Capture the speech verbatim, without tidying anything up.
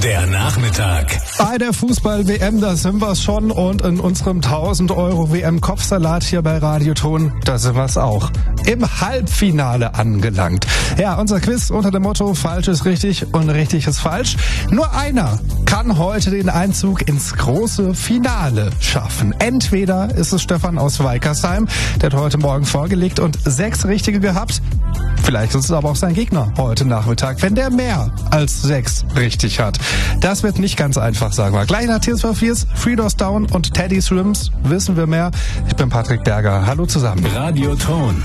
Der Nachmittag. Bei der Fußball-W M, da sind wir schon, und in unserem tausend Euro W M-Kopfsalat hier bei Radioton, da sind wir es auch. Im Halbfinale angelangt. Ja, unser Quiz unter dem Motto Falsch ist richtig und richtig ist falsch. Nur einer kann heute den Einzug ins große Finale schaffen. Entweder ist es Stefan aus Weikersheim, der hat heute Morgen vorgelegt und sechs Richtige gehabt. Vielleicht ist es aber auch sein Gegner heute Nachmittag, wenn der mehr als sechs richtig hat. Das wird nicht ganz einfach, sagen wir. Gleich nach Tears for Fears, Three Doors Down und Teddy's Rims wissen wir mehr. Ich bin Patrick Berger. Hallo zusammen. Radioton.